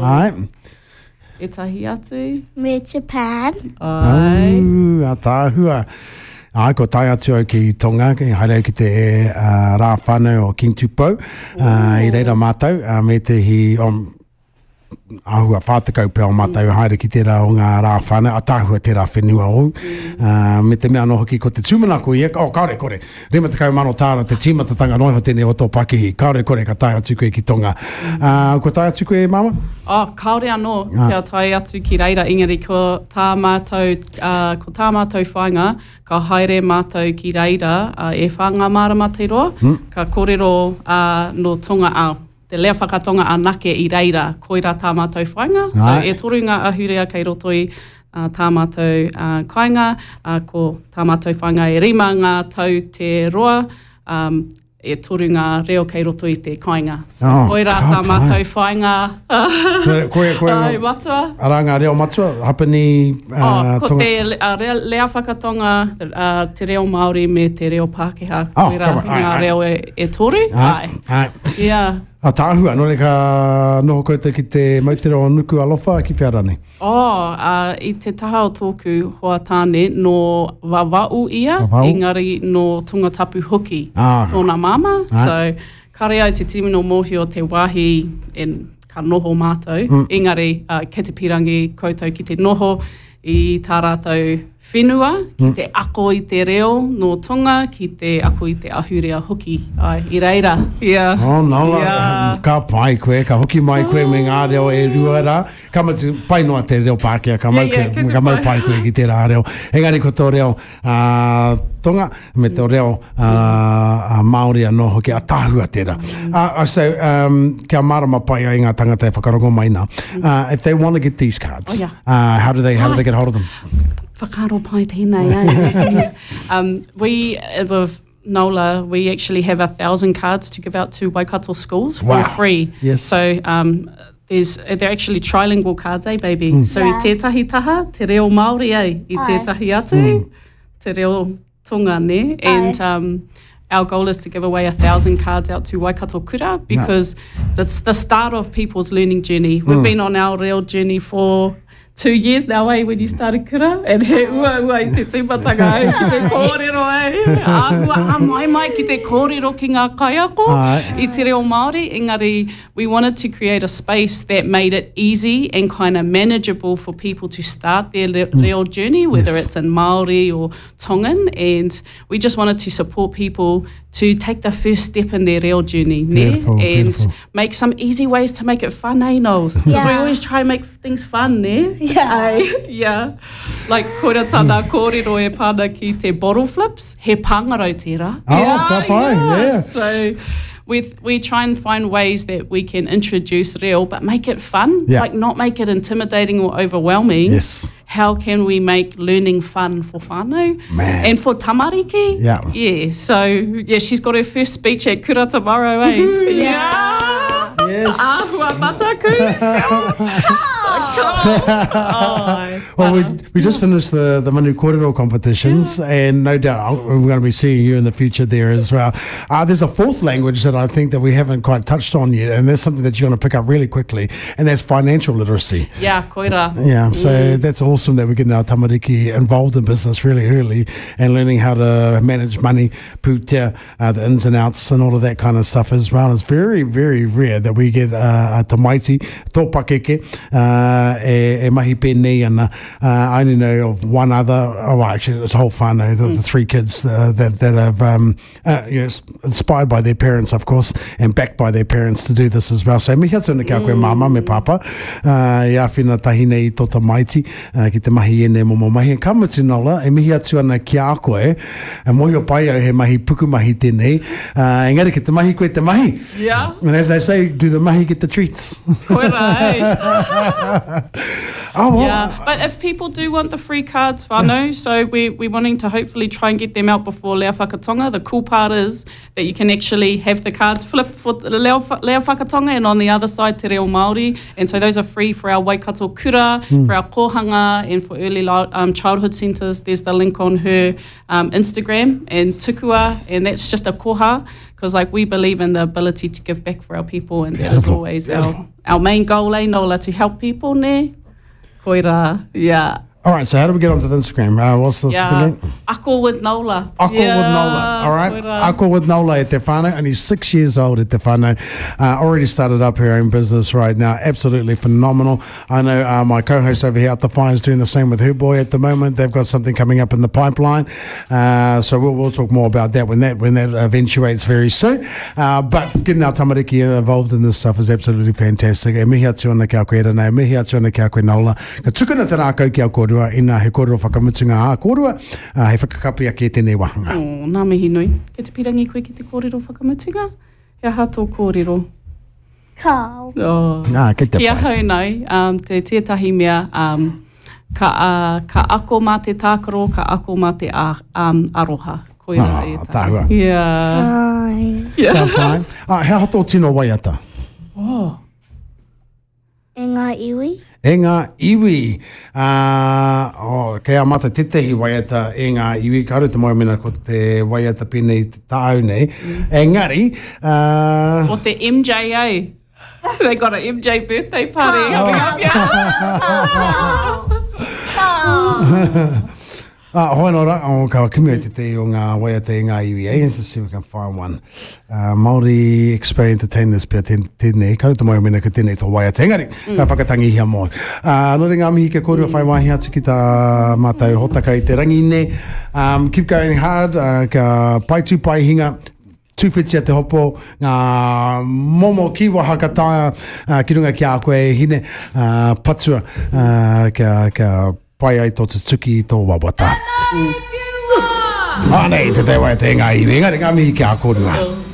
Ai. E tahi atu? Me Japan. Ai. A tāhua. Ai, ko tai atu au ki Tonga, ki haere ki te rā whānau o King Tupou. I reira mātou, me te hi... ahua whātakau pēo mātou haere ki tērā o ngā rā whānau, a tāhua tērā whenua o. Me te mea no hoki ko te tūmanako ia, kaore kore, rima te kaumano tāra, te tīmatatanga noiho tēnei o tō Pakihi, kaore kore ka tai atu koe ki Tonga. Ko tai atu koe, mama? Kaore anō, kia tai atu ki reira, engari ko tā mātou whainga, ka haere mātou ki reira, e whanga marama te roa, ka kōrero no Tonga ao. Te lea whakatonga anake i reira, koira tā mātou whainga. So e toru ngā ahurea kei roto i tā mātou kainga, ko tā mātou whainga e rima ngā tau te roa, e toru ngā reo kei roto i te kainga. So koira tā mātou whainga. Koe matua. Ara ngā reo matua, hapani ko te lea whakatonga, te reo Māori me te reo Pākehā. Koira ngā reo e toru. Ai. Yeah. A tāhua, nore ka noho koutou ki te mautero o nuku alofa ki Whiarani? I te taha o tōku hoa tāne no wawau ia, engari no tunga tapu hoki tōna mama. So, kare au te tīmino mohi o te wāhi ka noho mātou. Engari, ke te pirangi koutou ki te noho i tā rātou whenua, ki te ako i te reo no Tonga, ki te ako i te ahurea hoki. I reira. Yeah. Ka pai koe, ka hoki mai koe me ngā reo e rua rā. Ka matu pai noa te reo Pākehā, ka mau pai koe ki te rā reo. Engari ko tō reo Tonga, me tō reo Māori anō hoki, a tāhua tērā. So, kia marama pai ai ngā tangata e whakarongo mai nā. If they want to get these cards, how do they get hold of them? Whakaro pai tēnei, we, with NOLA, we actually have 1,000 cards to give out to Waikato schools for free. Yes. So, they're actually trilingual cards, baby? So, i tētahi taha, te reo Māori, i tētahi atu, te reo Tonga, ne? And our goal is to give away 1,000 cards out to Waikato Kura, because that's the start of people's learning journey. We've been on our real journey for 2 years now, when you started kura, and he ua I te tūmatanga, ki te kōrero, Ua mai ki te kōrero ki ngā kaiako, I te reo Māori. Engari, we wanted to create a space that made it easy and kind of manageable for people to start their reo journey, whether it's in Māori or Tongan, and we just wanted to support people to take the first step in their reo journey, beautiful. Make some easy ways to make it fun, Knowles? Because we always try and make things fun, Yeah. Like, koira tāna kōrero e pāna ki te bottle flips, he pāngarau tērā. Ka pai, So, we try and find ways that we can introduce reo, but make it fun, like not make it intimidating or overwhelming. Yes. How can we make learning fun for whānau? And for tamariki? Yeah. So, she's got her first speech at Kura tomorrow, Yes. Ahua mataku. Well, we just finished the Manu Kōrero competitions, and no doubt we're going to be seeing you in the future there as well. There's a fourth language that I think that we haven't quite touched on yet, and that's something that you're going to pick up really quickly, and that's financial literacy. Koira. So that's awesome that we're getting our tamariki involved in business really early and learning how to manage money, putea, the ins and outs and all of that kind of stuff as well. It's very, very rare that we get a tamaiti, tō pakeke, e mahi pēnei, and I only know of one other, actually there's a whole whānau, the three kids that have inspired by their parents, of course, and backed by their parents to do this as well. So mihi atu na kia koe mama me papa, ia whina tahine I tō tamaiti, ki te mahi ene momo mahi. And kamutu nola, e mihi atu ana kia a koe, e mohi o pai au he mahi puku mahi tēnei, engari ki te mahi koe te mahi. And as they say, do the mahi get the treats. Koira, Oh, well. Yeah, but if people do want the free cards, whānau, so we're wanting to hopefully try and get them out before Leo Whakatonga. The cool part is that you can actually have the cards flipped for the Leo Whakatonga, and on the other side, Te Reo Māori. And so those are free for our Waikato kura, for our kohanga, and for early childhood centres. There's the link on her Instagram and tukua, and that's just a koha, because like we believe in the ability to give back for our people, and that is always our main goal, Nola, to help people, ne? Koira, yeah. All right, so how do we get onto the Instagram? What's the link? Ako with Nola. Ako with Nola, all right? Ako with Nola at Te Whānau, only 6 years old at Te Whānau. Already started up her own business right now, absolutely phenomenal. I know my co-host over here at The Fire is doing the same with her boy at the moment. They've got something coming up in the pipeline. So we'll talk more about that when that eventuates very soon. But getting our tamariki involved in this stuff is absolutely fantastic. E mihi atu ana kia koe rana, e mihi atu ana kia koe Nola. Ka tukuna te rākau ki au kōrua, ina he kōrua whakamutunga a kōrua, he whakakapia ke tēnei wahanga. Nā mihi nui. Ke te pirangi koe ki te kōrero whakamutunga? He aha tō kōrero? Kao. Kei te pai. Kia hau nei, te tētahi mea, ka ako mā te tākaro, ka ako mā te aroha. Koira e tāhua. Yeah. Ka whain. He hato tino waiata? E ngā iwi. E ngā iwi. Kei a mata tetehi waiata e ngā iwi. Ka haru te moemina ko te waiata pēnei te tāu nei. Engari. O te MJA. They got an MJ birthday party. Hoi nora, ka kimi te te o ngā waiata e ngā iwi. Let's see if we can find one. Māori Expo Entertainers pia tēnei. Ka ruta mai o mena ka tēnei tō waiata. Engari, ka whakatangi hia mō. Nō ngā mihi ka kōrua whai wahi atu ki tā mātou hotaka i te rangi nei. Keep going hard. Ka pai tū pai hinga. Tūwhitia te hopo, ngā momo kiwa hakataia ki runga ki a koe hine patua ka pai ai tō te tuki tō wawata. Nei, te te wai te ngā iwi, ngā mihi ki a kōrua.